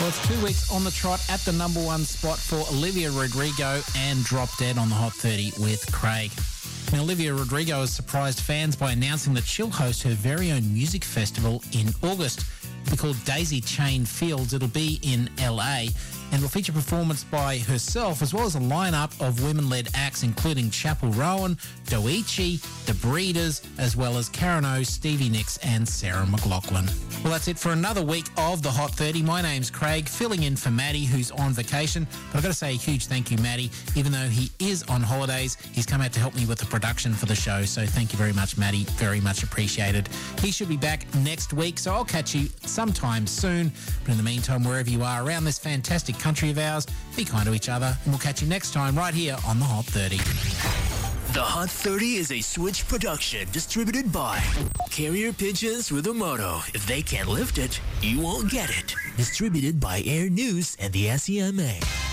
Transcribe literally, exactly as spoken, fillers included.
Well, it's two weeks on the trot at the number one spot for Olivia Rodrigo and Drop Dead on the Hot thirty with Craig. Now, Olivia Rodrigo has surprised fans by announcing that she'll host her very own music festival in August. It'll be called Daisy Chain Fields. It'll be in L A and will feature performance by herself as well as a lineup of women-led acts including Chapel Rowan, Doichi, The Breeders, as well as Karen O, Stevie Nicks and Sarah McLachlan. Well, that's it for another week of the Hot thirty. My name's Craig, filling in for Maddie, who's on vacation. But I've got to say a huge thank you, Maddie. Even though he is on holidays, he's come out to help me with the production for the show. So thank you very much, Maddie. Very much appreciated. He should be back next week, so I'll catch you sometime soon. But in the meantime, wherever you are around this fantastic country of ours, be kind to each other, and we'll catch you next time right here on the Hot thirty. The Hot thirty is a Switch production distributed by Carrier Pigeons with a motto. If they can't lift it, you won't get it. Distributed by Air News and the S E M A.